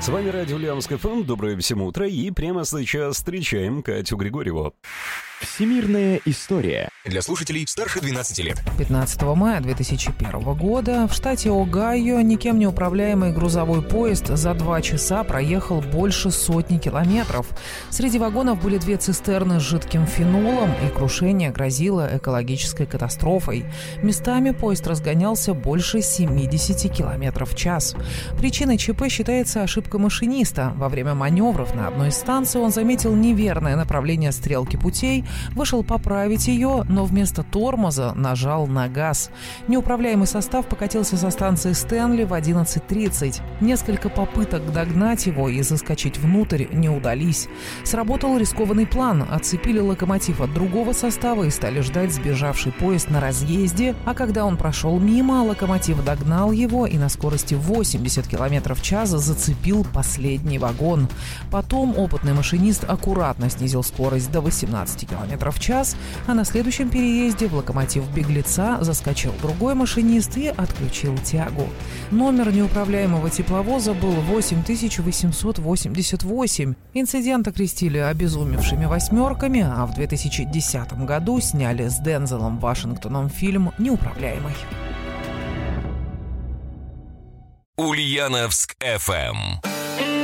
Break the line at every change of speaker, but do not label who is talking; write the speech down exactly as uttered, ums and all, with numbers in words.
С вами радио Ульяновск эф эм. Доброе всем утро. И прямо сейчас встречаем Катю Григорьеву.
Всемирная история.
Для слушателей старше двенадцати лет.
пятнадцатого мая две тысячи первого года в штате Огайо никем не управляемый грузовой поезд за два часа проехал больше сотни километров. Среди вагонов были две цистерны с жидким фенолом, и крушение грозило экологической катастрофой. Местами поезд разгонялся больше семидесяти километров в час. Причиной ЧП считается ошибка машиниста. Во время маневров на одной из станций он заметил неверное направление стрелки путей, вышел поправить ее, но вместо тормоза нажал на газ. Неуправляемый состав покатился со станции Стэнли в одиннадцать тридцать. Несколько попыток догнать его и заскочить внутрь не удались. Сработал рискованный план. Отцепили локомотив от другого состава и стали ждать сбежавший поезд на разъезде, а когда он прошел мимо, локомотив догнал его и на скорости восемьдесят километров в час зацепил последний вагон. Потом опытный машинист аккуратно снизил скорость до восемнадцати километров в час, а на следующем переезде в локомотив беглеца заскочил другой машинист и отключил тягу. Номер неуправляемого тепловоза был восемь тысяч восемьсот восемьдесят восемь. Инцидент окрестили обезумевшими восьмерками, а в две тысячи десятом году сняли с Дензелом Вашингтоном фильм «Неуправляемый».
Ульяновск эф эм.